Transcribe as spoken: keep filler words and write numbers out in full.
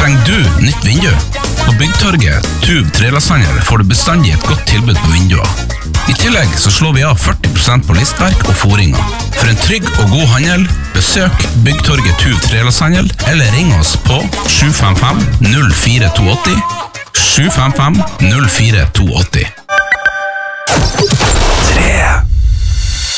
trenger du nytt vindu? På Byggtorget, Tube Trelagshandel, får du bestandig et godt tilbud på vinduer. I tillegg så slår vi av førti prosent på listverk og foringer. For en trygg og god handel, besøk Byggtorget Tube Trelagshandel, eller ring oss på sju fem fem null fire to åtte sju fem fem null fire to åtte. tre